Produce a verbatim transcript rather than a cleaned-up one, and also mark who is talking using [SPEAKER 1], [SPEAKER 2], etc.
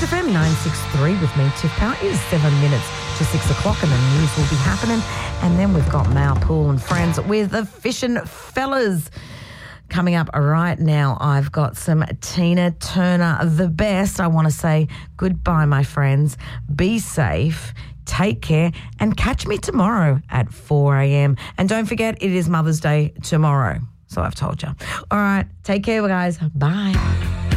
[SPEAKER 1] F M nine sixty-three with me, Tiff Power. It is seven minutes to six o'clock and the news will be happening. And then we've got Mal Poole and friends with the Fishin' Fellas. Coming up right now, I've got some Tina Turner, the best. I want to say goodbye, my friends. Be safe, take care, and catch me tomorrow at four a.m. And don't forget, it is Mother's Day tomorrow. So I've told you. All right, take care, guys. Bye.